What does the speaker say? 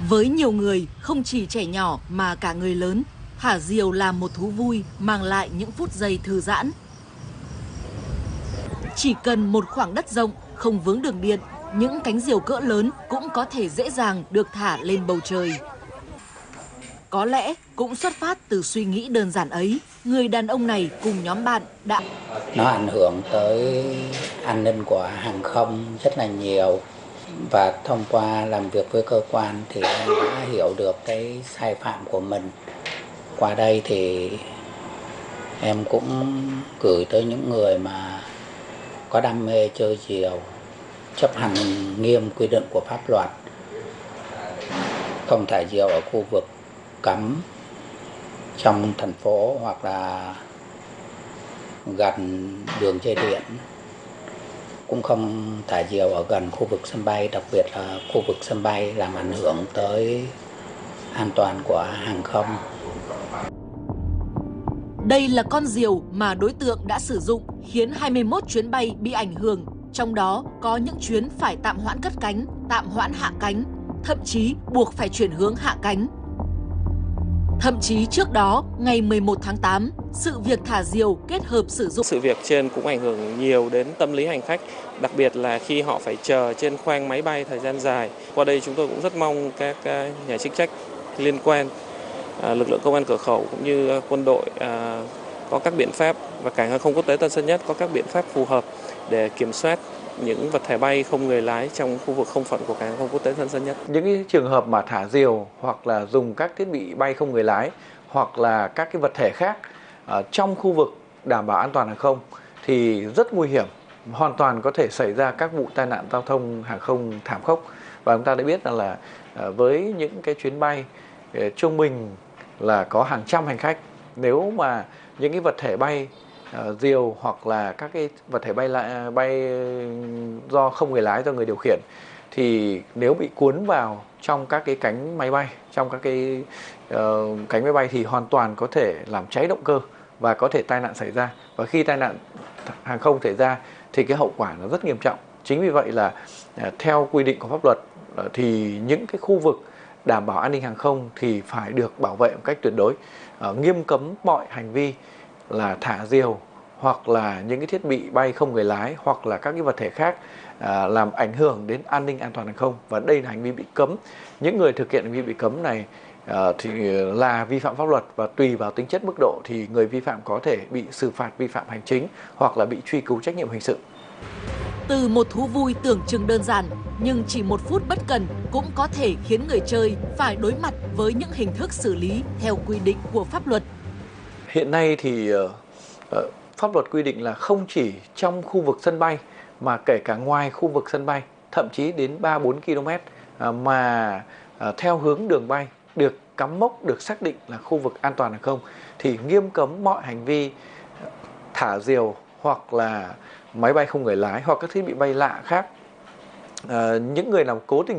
Với nhiều người, không chỉ trẻ nhỏ mà cả người lớn, thả diều là một thú vui mang lại những phút giây thư giãn. Chỉ cần một khoảng đất rộng, không vướng đường điện, những cánh diều cỡ lớn cũng có thể dễ dàng được thả lên bầu trời. Có lẽ cũng xuất phát từ suy nghĩ đơn giản ấy, người đàn ông này cùng nhóm bạn đã... Nó ảnh hưởng tới an ninh của hàng không rất là nhiều. Và thông qua làm việc với cơ quan thì em đã hiểu được cái sai phạm của mình. Qua đây thì em cũng gửi tới những người mà có đam mê chơi diều, chấp hành nghiêm quy định của pháp luật, không thả diều ở khu vực cấm trong thành phố hoặc là gần đường dây điện, cũng không thả diều ở gần khu vực sân bay, đặc biệt là khu vực sân bay làm ảnh hưởng tới an toàn của hàng không. Đây là con diều mà đối tượng đã sử dụng khiến 21 chuyến bay bị ảnh hưởng, trong đó có những chuyến phải tạm hoãn cất cánh, tạm hoãn hạ cánh, thậm chí buộc phải chuyển hướng hạ cánh. Thậm chí trước đó, ngày 11 tháng 8, sự việc thả diều kết hợp sử dụng... Sự việc trên cũng ảnh hưởng nhiều đến tâm lý hành khách, đặc biệt là khi họ phải chờ trên khoang máy bay thời gian dài. Qua đây chúng tôi cũng rất mong các nhà chức trách liên quan, lực lượng công an cửa khẩu cũng như quân đội có các biện pháp, và cảng hàng không quốc tế Tân Sơn Nhất có các biện pháp phù hợp để kiểm soát những vật thể bay không người lái trong khu vực không phận của cảng hàng không quốc tế Tân Sơn Nhất. Những cái trường hợp mà thả diều hoặc là dùng các thiết bị bay không người lái hoặc là các cái vật thể khác trong khu vực đảm bảo an toàn hàng không thì rất nguy hiểm, hoàn toàn có thể xảy ra các vụ tai nạn giao thông hàng không thảm khốc. Và chúng ta đã biết rằng là với những cái chuyến bay trung bình là có hàng trăm hành khách, nếu mà những cái vật thể bay diều hoặc là các cái vật thể bay do không người lái, do người điều khiển, thì nếu bị cuốn vào trong các cái cánh máy bay, trong các cái cánh máy bay thì hoàn toàn có thể làm cháy động cơ và có thể tai nạn xảy ra. Và khi tai nạn hàng không xảy ra thì cái hậu quả nó rất nghiêm trọng. Chính vì vậy là theo quy định của pháp luật thì những cái khu vực đảm bảo an ninh hàng không thì phải được bảo vệ một cách tuyệt đối, nghiêm cấm mọi hành vi là thả diều hoặc là những cái thiết bị bay không người lái hoặc là các cái vật thể khác làm ảnh hưởng đến an ninh an toàn hàng không, và đây là hành vi bị cấm. Những người thực hiện hành vi bị cấm này thì là vi phạm pháp luật, và tùy vào tính chất mức độ thì người vi phạm có thể bị xử phạt vi phạm hành chính hoặc là bị truy cứu trách nhiệm hình sự. Từ một thú vui tưởng chừng đơn giản, nhưng chỉ một phút bất cẩn cũng có thể khiến người chơi phải đối mặt với những hình thức xử lý theo quy định của pháp luật. Hiện nay thì pháp luật quy định là không chỉ trong khu vực sân bay mà kể cả ngoài khu vực sân bay, thậm chí đến 3-4 km mà theo hướng đường bay được cắm mốc, được xác định là khu vực an toàn hàng không thì nghiêm cấm mọi hành vi thả diều hoặc là máy bay không người lái hoặc các thiết bị bay lạ khác. Những người nào cố tình